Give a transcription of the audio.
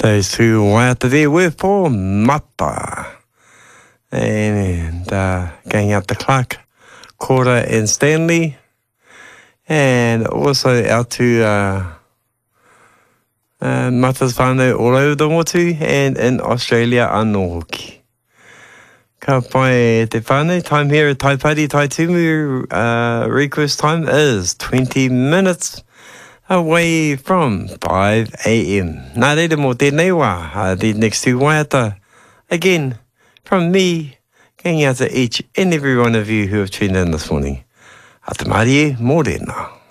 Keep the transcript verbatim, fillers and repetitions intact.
Those two waiata there were for Mata. And uh, going out to Clark, Cora and Stanley. And also out to uh, uh, Mata's whānau all over the motu and in Australia anō hoki. Ka pai te whānau, time here at Taipari Taitumu, uh, request time is twenty minutes away from five a.m. Nā reira mō tēnei wā, uh, the next two waiata. Again, from me, going out to each and every one of you who have tuned in this morning. Ata Marie, mō rena.